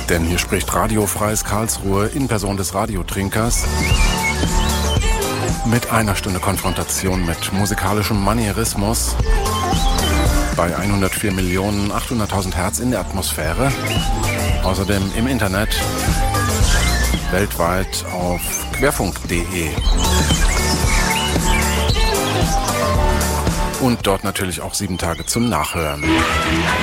Denn hier spricht Radio Freies Karlsruhe in Person des Radiotrinkers mit einer Stunde Konfrontation mit musikalischem Manierismus bei 104.800.000 Hertz in der Atmosphäre. Außerdem im Internet, weltweit auf querfunk.de. Und dort natürlich auch 7 Tage zum Nachhören.